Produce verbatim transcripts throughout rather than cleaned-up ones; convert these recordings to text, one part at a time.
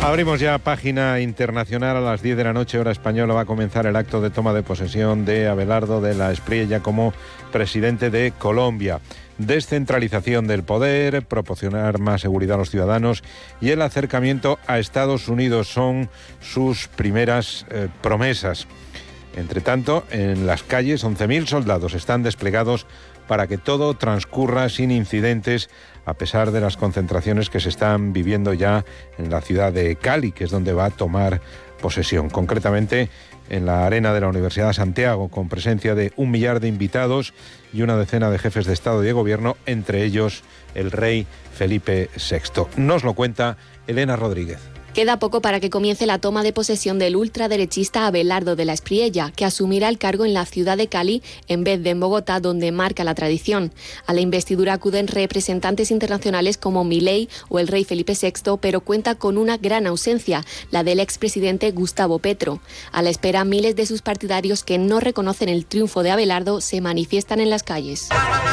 Abrimos ya página internacional. A las diez de la noche, hora española, va a comenzar el acto de toma de posesión de Abelardo de la Espriella como presidente de Colombia. Descentralización del poder, proporcionar más seguridad a los ciudadanos y el acercamiento a Estados Unidos son sus primeras eh, promesas. Entre tanto, en las calles, once mil soldados están desplegados para que todo transcurra sin incidentes, a pesar de las concentraciones que se están viviendo ya en la ciudad de Cali, que es donde va a tomar posesión. Concretamente, en la arena de la Universidad de Santiago, con presencia de un millar de invitados y una decena de jefes de Estado y de Gobierno, entre ellos el rey Felipe sexto. Nos lo cuenta Elena Rodríguez. Queda poco para que comience la toma de posesión del ultraderechista Abelardo de la Espriella, que asumirá el cargo en la ciudad de Cali en vez de en Bogotá, donde marca la tradición. A la investidura acuden representantes internacionales como Milei o el rey Felipe sexto, pero cuenta con una gran ausencia, la del expresidente Gustavo Petro. A la espera, miles de sus partidarios que no reconocen el triunfo de Abelardo se manifiestan en las calles.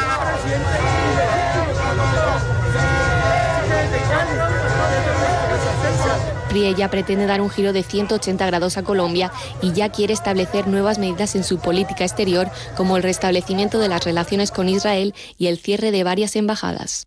Espriella pretende dar un giro de ciento ochenta grados a Colombia y ya quiere establecer nuevas medidas en su política exterior, como el restablecimiento de las relaciones con Israel y el cierre de varias embajadas.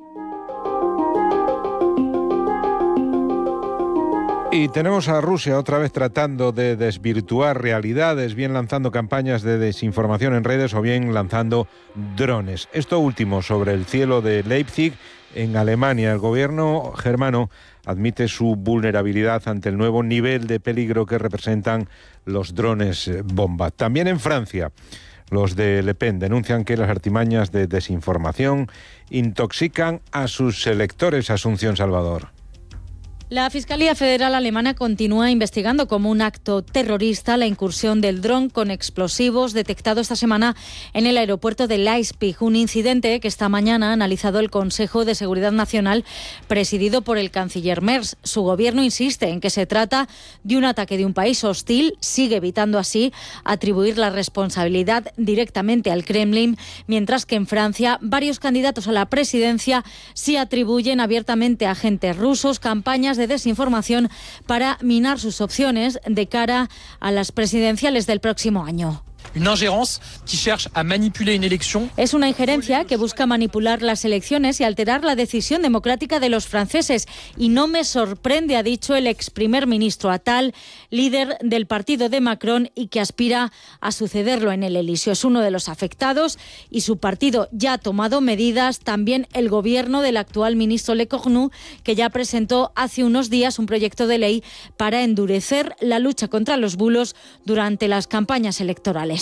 Y tenemos a Rusia otra vez tratando de desvirtuar realidades, bien lanzando campañas de desinformación en redes o bien lanzando drones. Esto último sobre el cielo de Leipzig, en Alemania. El gobierno germano admite su vulnerabilidad ante el nuevo nivel de peligro que representan los drones bomba. También en Francia, los de Le Pen denuncian que las artimañas de desinformación intoxican a sus electores. Asunción Salvador. La Fiscalía Federal Alemana continúa investigando como un acto terrorista la incursión del dron con explosivos detectado esta semana en el aeropuerto de Leipzig, un incidente que esta mañana ha analizado el Consejo de Seguridad Nacional presidido por el canciller Merz. Su gobierno insiste en que se trata de un ataque de un país hostil, sigue evitando así atribuir la responsabilidad directamente al Kremlin, mientras que en Francia varios candidatos a la presidencia sí atribuyen abiertamente a agentes rusos campañas de desinformación para minar sus opciones de cara a las presidenciales del próximo año. Es una injerencia que busca manipular las elecciones y alterar la decisión democrática de los franceses. Y no me sorprende, ha dicho el ex primer ministro Attal, líder del partido de Macron y que aspira a sucederlo en el Elíseo. Es uno de los afectados y su partido ya ha tomado medidas. También el gobierno del actual ministro Lecornu, que ya presentó hace unos días un proyecto de ley para endurecer la lucha contra los bulos durante las campañas electorales.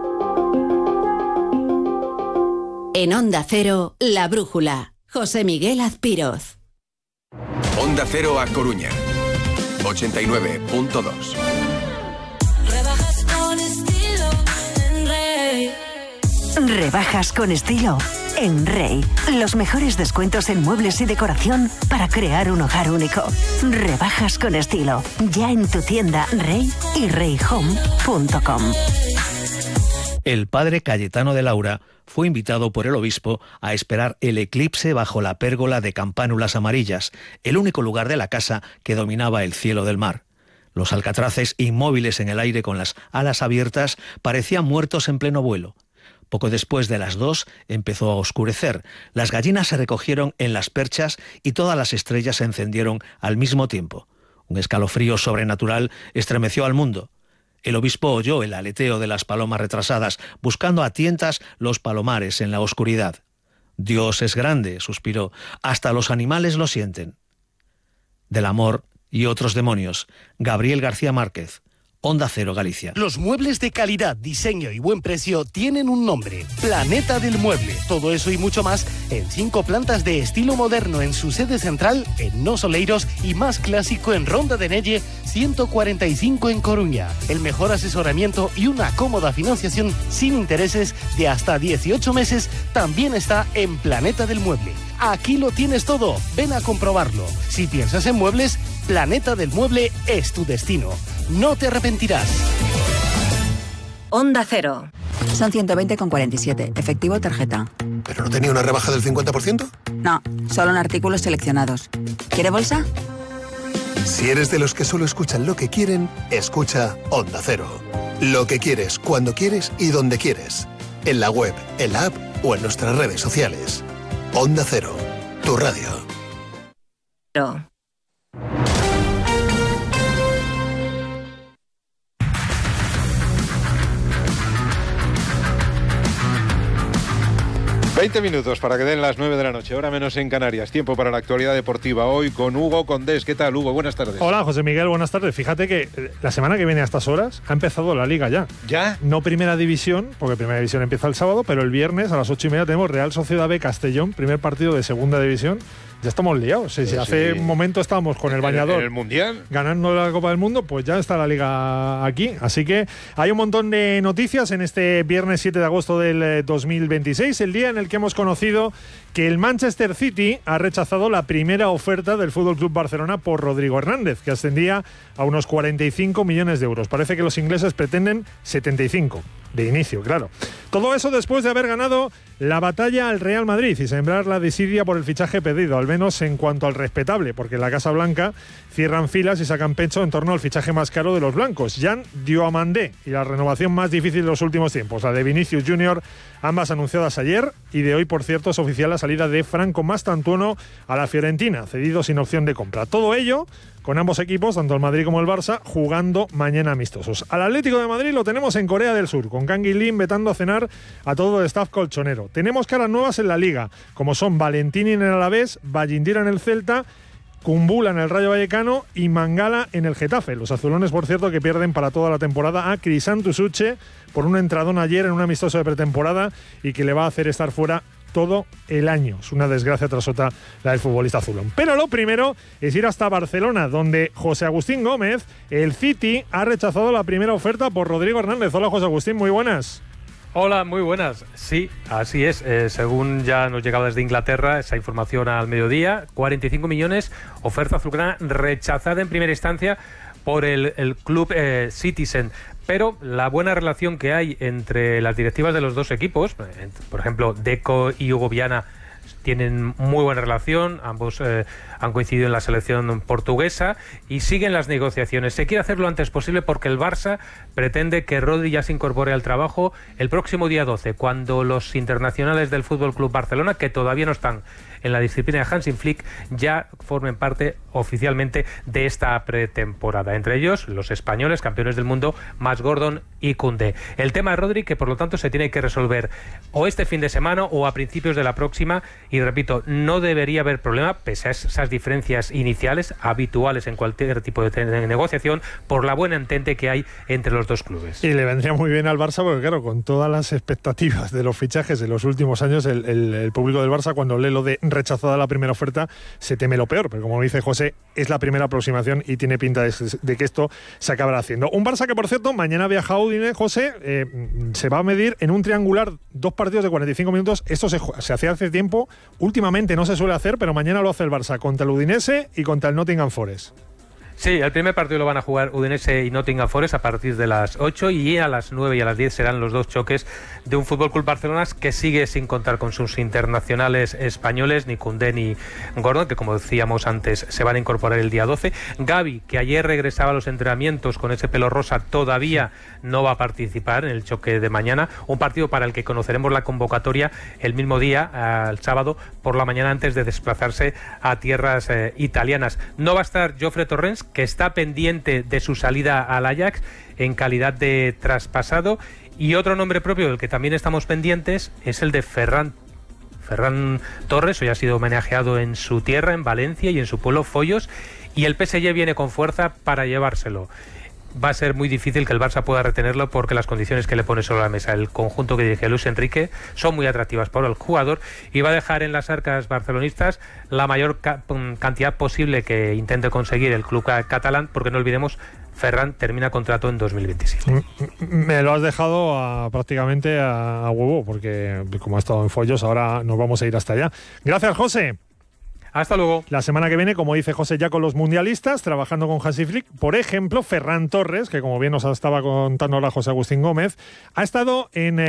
En Onda Cero, La Brújula. José Miguel Azpiroz. Onda Cero a Coruña. ochenta y nueve punto dos. Rebajas con estilo en Rey. Rebajas con estilo en Rey. Los mejores descuentos en muebles y decoración para crear un hogar único. Rebajas con estilo. Ya en tu tienda Rey y rey home punto com. El padre Cayetano de Laura fue invitado por el obispo a esperar el eclipse bajo la pérgola de campánulas amarillas, el único lugar de la casa que dominaba el cielo del mar. Los alcatraces, inmóviles en el aire con las alas abiertas, parecían muertos en pleno vuelo. Poco después de las dos empezó a oscurecer, las gallinas se recogieron en las perchas y todas las estrellas se encendieron al mismo tiempo. Un escalofrío sobrenatural estremeció al mundo. El obispo oyó el aleteo de las palomas retrasadas, buscando a tientas los palomares en la oscuridad. Dios es grande, suspiró, hasta los animales lo sienten. Del amor y otros demonios, Gabriel García Márquez. Onda Cero Galicia. Los muebles de calidad, diseño y buen precio tienen un nombre: Planeta del Mueble. Todo eso y mucho más en cinco plantas de estilo moderno en su sede central en Nos Oleiros y más clásico en Ronda de Nelle ciento cuarenta y cinco en Coruña. El mejor asesoramiento y una cómoda financiación sin intereses de hasta dieciocho meses también está en Planeta del Mueble. Aquí lo tienes todo, ven a comprobarlo. Si piensas en muebles, Planeta del Mueble es tu destino. No te arrepentirás. Onda Cero. Son ciento veinte con cuarenta y siete, efectivo o tarjeta. ¿Pero no tenía una rebaja del cincuenta por ciento? No, solo en artículos seleccionados. ¿Quiere bolsa? Si eres de los que solo escuchan lo que quieren, escucha Onda Cero. Lo que quieres, cuando quieres y donde quieres. En la web, en la app o en nuestras redes sociales. Onda Cero, tu radio. No. veinte minutos para que den las nueve de la noche, hora menos en Canarias. Tiempo para la actualidad deportiva hoy con Hugo Condés. ¿Qué tal, Hugo? Buenas tardes. Hola, José Miguel, buenas tardes. Fíjate que la semana que viene a estas horas ha empezado la Liga ya. ¿Ya? No Primera División, porque Primera División empieza el sábado, pero el viernes a las ocho y media tenemos Real Sociedad B Castellón, primer partido de Segunda División. Ya estamos liados. Si, si sí. hace un momento estábamos con el bañador en el Mundial ganando la Copa del Mundo, pues ya está la Liga aquí. Así que hay un montón de noticias en este viernes siete de agosto del dos mil veintiséis, el día en el que hemos conocido que el Manchester City ha rechazado la primera oferta del F C Barcelona por Rodrigo Hernández, que ascendía a unos cuarenta y cinco millones de euros. Parece que los ingleses pretenden setenta y cinco de inicio, claro. Todo eso después de haber ganado la batalla al Real Madrid y sembrar la desidia por el fichaje pedido, al menos en cuanto al respetable, porque en la Casa Blanca cierran filas y sacan pecho en torno al fichaje más caro de los blancos, Jan Diomandé, y la renovación más difícil de los últimos tiempos, la de Vinicius Junior, ambas anunciadas ayer, y de hoy, por cierto, es oficial la salida de Franco Mastantuono a la Fiorentina, cedido sin opción de compra. Todo ello con ambos equipos, tanto el Madrid como el Barça, jugando mañana amistosos. Al Atlético de Madrid lo tenemos en Corea del Sur, con Kang In-lim vetando a cenar a todo el staff colchonero. Tenemos caras nuevas en la Liga, como son Valentini en el Alavés, Ballindira en el Celta, Kumbula en el Rayo Vallecano y Mangala en el Getafe. Los azulones, por cierto, que pierden para toda la temporada a Crisanto Suche por un entradón ayer en un amistoso de pretemporada y que le va a hacer estar fuera todo el año. Es una desgracia tras otra la del futbolista azulón. Pero lo primero es ir hasta Barcelona, donde José Agustín Gómez, el City, ha rechazado la primera oferta por Rodrigo Hernández. Hola, José Agustín, muy buenas. Hola, muy buenas. Sí, así es. Eh, según ya nos llegaba desde Inglaterra esa información al mediodía, cuarenta y cinco millones, oferta azulgrana rechazada en primera instancia por el, el club eh, Citizen. Pero la buena relación que hay entre las directivas de los dos equipos, por ejemplo, Deco y Hugo Viana, tienen muy buena relación, ambos eh, han coincidido en la selección portuguesa y siguen las negociaciones. Se quiere hacer lo antes posible porque el Barça pretende que Rodri ya se incorpore al trabajo el próximo día doce, cuando los internacionales del F C Barcelona, que todavía no están en la disciplina de Hansi Flick, ya formen parte oficialmente de esta pretemporada. Entre ellos, los españoles, campeones del mundo, más Gordon y Koundé. El tema de Rodri, que por lo tanto se tiene que resolver o este fin de semana o a principios de la próxima, y repito, no debería haber problema, pese a esas diferencias iniciales habituales en cualquier tipo de negociación, por la buena entente que hay entre los dos clubes. Y le vendría muy bien al Barça porque, claro, con todas las expectativas de los fichajes de los últimos años, el, el, el público del Barça, cuando lee lo de rechazada la primera oferta, se teme lo peor, pero como dice José, es la primera aproximación y tiene pinta de, de que esto se acabará haciendo. Un Barça que, por cierto, mañana viaja a Udine, José, eh, se va a medir en un triangular dos partidos de cuarenta y cinco minutos. Esto se, se hacía hace tiempo, últimamente no se suele hacer, pero mañana lo hace el Barça contra el Udinese y contra el Nottingham Forest. Sí, el primer partido lo van a jugar Udinese y Nottingham Forest a partir de las ocho, y a las nueve y a las diez serán los dos choques de un F C Barcelona que sigue sin contar con sus internacionales españoles, ni Koundé ni Gordon, que como decíamos antes se van a incorporar el día doce. Gavi, que ayer regresaba a los entrenamientos con ese pelo rosa, todavía no va a participar en el choque de mañana, un partido para el que conoceremos la convocatoria el mismo día, el sábado por la mañana, antes de desplazarse a tierras eh, italianas. No va a estar Jofre Torrens, que está pendiente de su salida al Ajax en calidad de traspasado, y otro nombre propio del que también estamos pendientes es el de Ferran Ferran Torres. Hoy ha sido homenajeado en su tierra, en Valencia, y en su pueblo, Follos, y el P S G viene con fuerza para llevárselo. Va a ser muy difícil que el Barça pueda retenerlo porque las condiciones que le pone sobre la mesa el conjunto que dirige Luis Enrique son muy atractivas para el jugador, y va a dejar en las arcas barcelonistas la mayor ca- cantidad posible que intente conseguir el club catalán, porque no olvidemos, Ferran termina contrato en dos mil veintisiete. Me lo has dejado a, prácticamente a, a huevo, porque como ha estado en Follos, ahora nos vamos a ir hasta allá. Gracias, José. Hasta luego. La semana que viene, como dice José, ya con los mundialistas, trabajando con Hansi Flick. Por ejemplo, Ferran Torres, que como bien nos estaba contando ahora José Agustín Gómez, ha estado en... Eh,